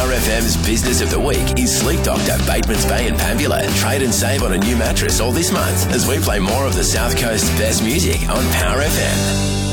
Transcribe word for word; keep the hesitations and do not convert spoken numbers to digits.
Power F M's Business of the Week is Sleep Doctor, Batemans Bay and Pambula. Trade and save on a new mattress all this month as we play more of the South Coast's best music on Power F M.